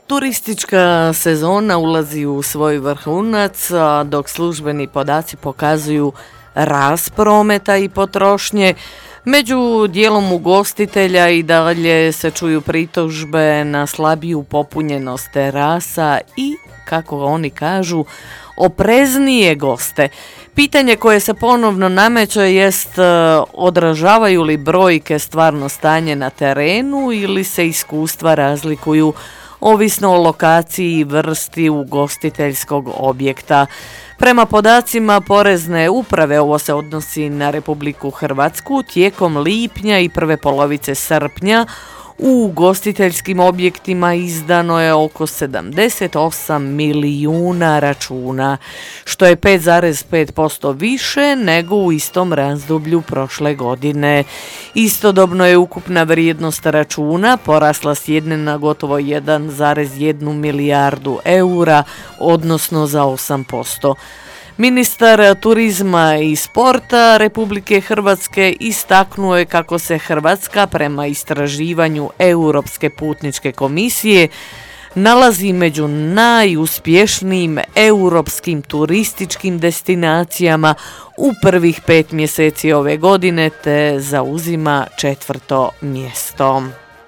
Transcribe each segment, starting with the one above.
Turistička sezona ulazi u svoj vrhunac, a dok službeni podaci pokazuju rast prometa i potrošnje, među dijelom ugostitelja i dalje se čuju pritužbe na slabiju popunjenost terasa i, kako oni kažu, opreznije goste. Pitanje koje se ponovno nameće jest odražavaju li brojke stvarno stanje na terenu ili se iskustva razlikuju ovisno o lokaciji i vrsti ugostiteljskog objekta. Prema podacima Porezne uprave, ovo se odnosi na Republiku Hrvatsku, tijekom lipnja i prve polovice srpnja u ugostiteljskim objektima izdano je oko 78 milijuna računa, što je 5,5% više nego u istom razdoblju prošle godine. Istodobno je ukupna vrijednost računa porasla s jedne na gotovo 1,1 milijardu eura, odnosno za 8%. Ministar turizma i sporta Republike Hrvatske istaknuo je kako se Hrvatska prema istraživanju Europske putničke komisije nalazi među najuspješnijim europskim turističkim destinacijama u prvih 5 mjeseci ove godine te zauzima 4. mjesto.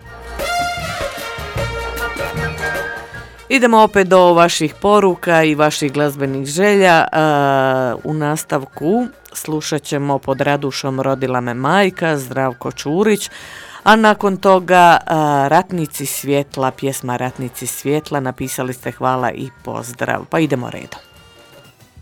Idemo opet do vaših poruka i vaših glazbenih želja. U nastavku slušat ćemo Pod Radušom rodila me majka, Zdravko Čurić, a nakon toga Ratnici svjetla, pjesma Ratnici svjetla, napisali ste hvala i pozdrav. Pa idemo redom.